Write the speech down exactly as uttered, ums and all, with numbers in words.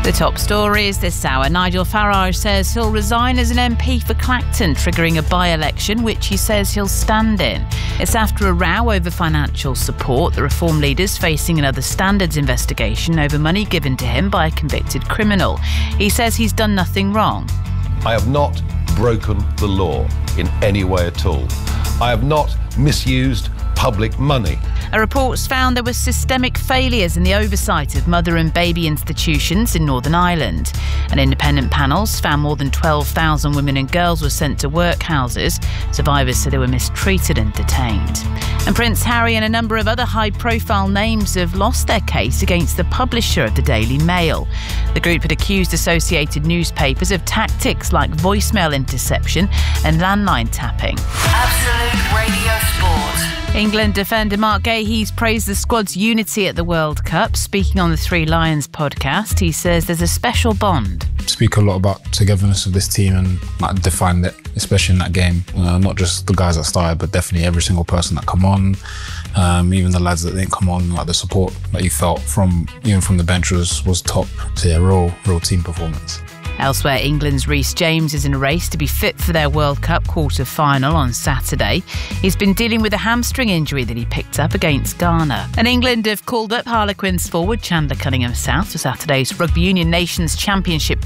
The top stories this hour. Nigel Farage says he'll resign as an M P for Clacton, triggering a by-election which he says he'll stand in. It's after a row over financial support. The Reform leader's facing another standards investigation over money given to him by a convicted criminal. He says he's done nothing wrong. I have not broken the law in any way at all. I have not misused public money. A report's found there were systemic failures in the oversight of mother and baby institutions in Northern Ireland. An independent panel's found more than twelve thousand women and girls were sent to workhouses. Survivors said they were mistreated and detained. And Prince Harry and a number of other high-profile names have lost their case against the publisher of the Daily Mail. The group had accused associated newspapers of tactics like voicemail interception and landline tapping. Absolute Radio Sport. England defender Mark Gahey's praised the squad's unity at the World Cup. Speaking on the Three Lions podcast, he says there's a special bond. Speak a lot about togetherness of this team and like, define it, especially in that game. Uh, not just the guys that started, but definitely every single person that come on, um, even the lads that didn't come on. Like the support that you felt from even from the bench was was top. So yeah, real real team performance. Elsewhere, England's Reece James is in a race to be fit for their World Cup quarter-final on Saturday. He's been dealing with a hamstring injury that he picked up against Ghana. And England have called up Harlequins forward Chandler Cunningham-South for Saturday's Rugby Union Nations Championship